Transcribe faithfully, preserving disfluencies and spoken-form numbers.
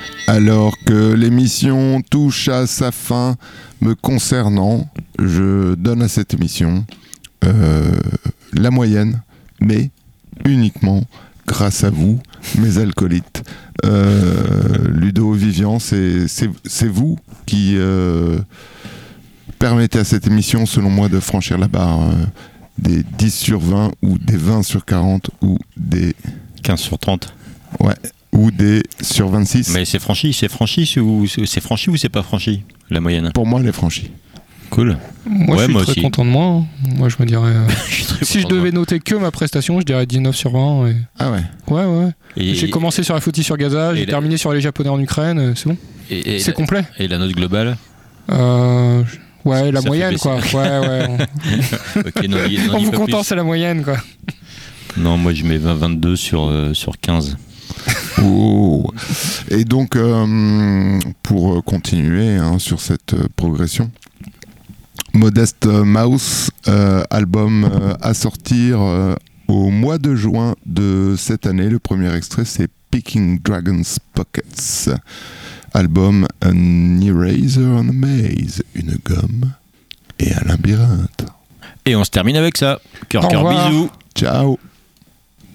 Alors que l'émission touche à sa fin, me concernant, je donne à cette émission euh, la moyenne, mais uniquement grâce à vous, mes alcoolites. Euh, Ludo, Vivian, c'est, c'est, c'est vous qui euh, permettez à cette émission, selon moi, de franchir la barre euh, des dix sur vingt ou des vingt sur quarante ou des... quinze sur trente. Ouais. Ou des sur vingt-six. Mais c'est franchi, c'est franchi ou c'est franchi ou c'est pas franchi, la moyenne? Pour moi, elle est franchie. Cool. Moi, ouais, je suis moi très aussi. content de moi. Hein. Moi, je me dirais. Euh... je si je devais noter que ma prestation, je dirais dix-neuf sur vingt. Et... Ah ouais. Ouais, ouais. Et j'ai commencé sur la footy sur Gaza, j'ai la... terminé sur les Japonais en Ukraine. C'est bon. Et, et c'est la... complet. Et la note globale? euh... Ouais, la ça moyenne, quoi. Ouais, ouais. On, okay, non, non, on vous content, c'est la moyenne, quoi. Non, moi, je mets vingt vingt-deux sur, euh, sur quinze. Oh. Et donc, euh, pour continuer hein, sur cette euh, progression, Modest Mouse, euh, album euh, à sortir euh, au mois de juin de cette année. Le premier extrait, c'est Picking Dragon's Pockets. Album An Eraser on a Maze, une gomme et un labyrinthe. Et on se termine avec ça. Cœur, cœur, bisous. Ciao.